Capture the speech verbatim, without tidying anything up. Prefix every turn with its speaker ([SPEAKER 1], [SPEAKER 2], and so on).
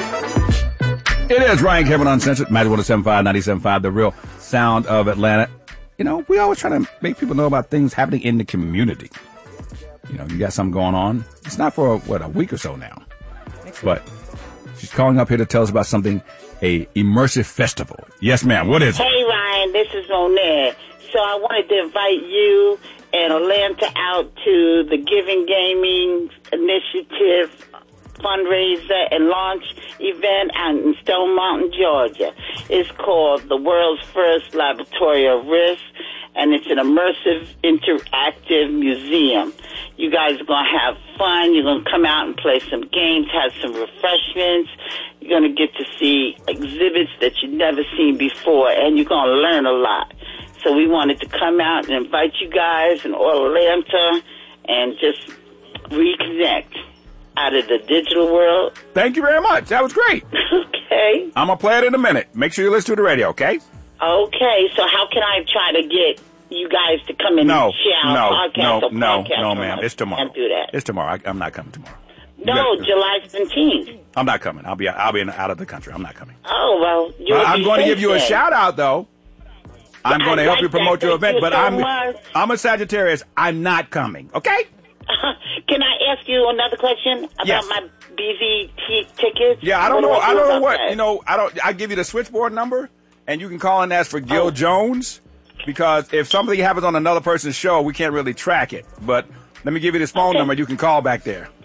[SPEAKER 1] It is Ryan Kevin Uncensored, Magic one oh seven point five, ninety-seven point five, the real sound of Atlanta. You know, we always try to make people know about things happening in the community. You know, you got something going on. It's not for, what, a week or so now. But she's calling up here to tell us about something, a immersive festival. Yes, ma'am. What is it?
[SPEAKER 2] Hey, Ryan, this is Monet. So I wanted to invite you and Atlanta out to the Giving Gaming Initiative fundraiser and launch event out in Stone Mountain, Georgia. It's called the World's First Laboratory of Risk, and it's an immersive, interactive museum. You guys are going to have fun. You're going to come out and play some games, have some refreshments. You're going to get to see exhibits that you've never seen before, and you're going to learn a lot. So we wanted to come out and invite you guys in Atlanta and just reconnect out of the digital world.
[SPEAKER 1] Thank you very much. That was great.
[SPEAKER 2] Okay.
[SPEAKER 1] I'm going to play it in a minute. Make sure you listen to the radio, okay?
[SPEAKER 2] Okay. So how can I try to get you guys to come in
[SPEAKER 1] no,
[SPEAKER 2] and share
[SPEAKER 1] no,
[SPEAKER 2] our podcast?
[SPEAKER 1] no,
[SPEAKER 2] or
[SPEAKER 1] no,
[SPEAKER 2] podcast
[SPEAKER 1] no, ma'am. It's tomorrow.
[SPEAKER 2] Can't do that.
[SPEAKER 1] It's tomorrow. I, I'm not coming tomorrow.
[SPEAKER 2] No, gotta, July seventeenth.
[SPEAKER 1] I'm not coming. I'll be I'll be in, out of the country. I'm not coming.
[SPEAKER 2] Oh, well, you're
[SPEAKER 1] well, I'm going to give you a
[SPEAKER 2] then.
[SPEAKER 1] shout out, though. I'm going to help
[SPEAKER 2] like
[SPEAKER 1] you promote
[SPEAKER 2] that.
[SPEAKER 1] your
[SPEAKER 2] Thank
[SPEAKER 1] event,
[SPEAKER 2] you
[SPEAKER 1] but
[SPEAKER 2] so
[SPEAKER 1] I'm
[SPEAKER 2] much.
[SPEAKER 1] I'm a Sagittarius. I'm not coming, okay?
[SPEAKER 2] Can I ask you another question about
[SPEAKER 1] yes.
[SPEAKER 2] my B V T tickets?
[SPEAKER 1] Yeah, I don't
[SPEAKER 2] what
[SPEAKER 1] know.
[SPEAKER 2] do I,
[SPEAKER 1] I
[SPEAKER 2] do
[SPEAKER 1] don't know
[SPEAKER 2] about
[SPEAKER 1] what
[SPEAKER 2] that?
[SPEAKER 1] you know. I don't. I give you the switchboard number, and you can call and ask for Gil
[SPEAKER 2] Oh.
[SPEAKER 1] Jones, because if something happens on another person's show, we can't really track it. But let me give you this phone
[SPEAKER 2] Okay.
[SPEAKER 1] number. You can call back there.